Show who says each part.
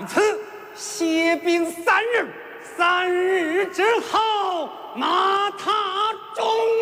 Speaker 1: 此歇兵3日，3日之后马踏中